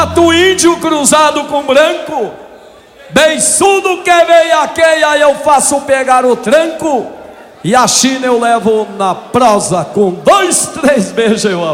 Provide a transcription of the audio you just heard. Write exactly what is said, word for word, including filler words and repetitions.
Do índio cruzado com branco, beiçudo que veiaqueia, eu faço pegar o tranco, e a China eu levo na prosa, com dois, três beijos eu amo.